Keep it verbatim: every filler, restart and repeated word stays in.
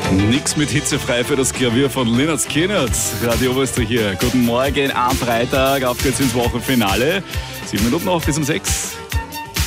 Nix mit hitzefrei für das Klavier von Lynyrd Skynyrd. Radio Oberösterreich hier. Guten Morgen am Freitag. Auf geht's ins Wochenfinale. Sieben Minuten noch bis um sechs.